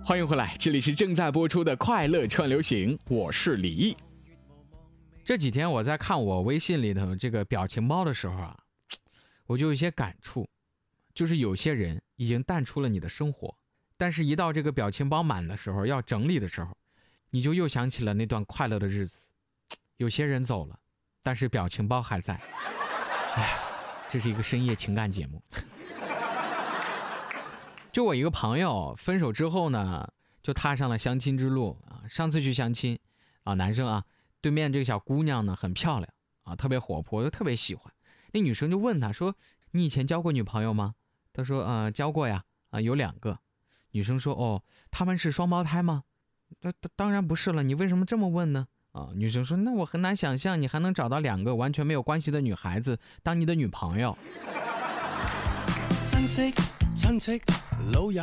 欢迎回来，这里是正在播出的快乐串流行，我是李毅。这几天我在看我微信里头这个表情包的时候啊，我就有一些感触，就是有些人已经淡出了你的生活，但是一到这个表情包满的时候，要整理的时候，你就又想起了那段快乐的日子。有些人走了，但是表情包还在。哎呀，这是一个深夜情感节目。就我一个朋友分手之后呢，就踏上了相亲之路啊。上次去相亲啊，男生啊，对面这个小姑娘呢很漂亮啊，特别活泼，就特别喜欢。那女生就问他说：“你以前交过女朋友吗？”他说：“交过呀，有2个。”女生说：“哦，他们是双胞胎吗？”当然不是了，你为什么这么问呢？女生說：“那我很難想象你還能找到2個完全沒有關係的女孩子當你的女朋友。” 珍惜親戚老友